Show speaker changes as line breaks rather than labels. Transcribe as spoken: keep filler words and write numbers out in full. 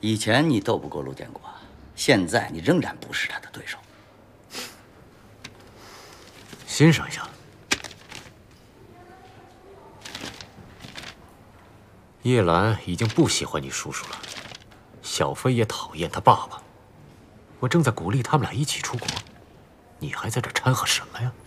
以前你斗不过陆建国，现在你仍然不是他的对手。
欣赏一下。叶兰已经不喜欢你叔叔了，小飞也讨厌他爸爸。我正在鼓励他们俩一起出国，你还在这掺和什么呀？